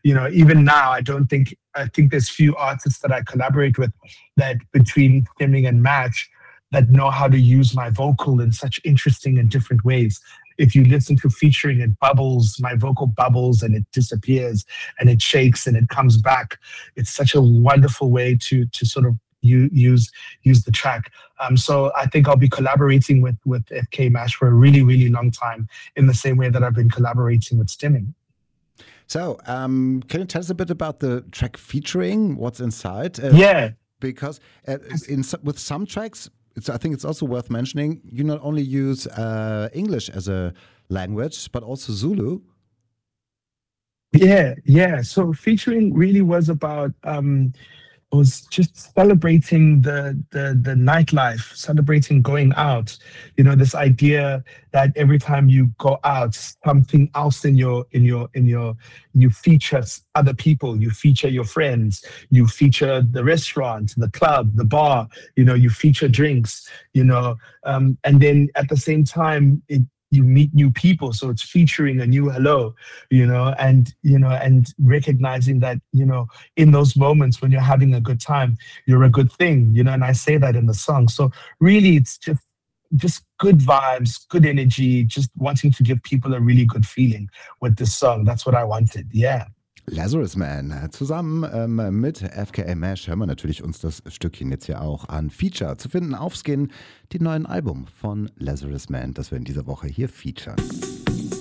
Even now, I think there's few artists that I collaborate with that between Stimming and Match that know how to use my vocal in such interesting and different ways. If you listen to featuring, it bubbles, my vocal bubbles and it disappears and it shakes and it comes back. It's such a wonderful way to sort of use the track. So I think I'll be collaborating with FK Mash for a really, really long time in the same way that I've been collaborating with Stimming. So, can you tell us a bit about the track featuring? What's inside? Yeah. Because with some tracks, I think it's also worth mentioning, you not only use English as a language, but also Zulu. Yeah. So featuring really was just celebrating the nightlife, celebrating going out. This idea that every time you go out, something else you feature other people, you feature your friends, you feature the restaurant, the club, the bar, you feature drinks, and then at the same time you meet new people, so it's featuring a new hello, and recognizing that, in those moments when you're having a good time, you're a good thing, and I say that in the song. So really, it's just good vibes, good energy, just wanting to give people a really good feeling with this song. That's what I wanted, yeah. Lazarus Man. Zusammen mit FKA Mash hören wir natürlich uns das Stückchen jetzt hier auch an. Feature zu finden auf Skin, dem neuen Album von Lazarus Man, das wir in dieser Woche hier featuren.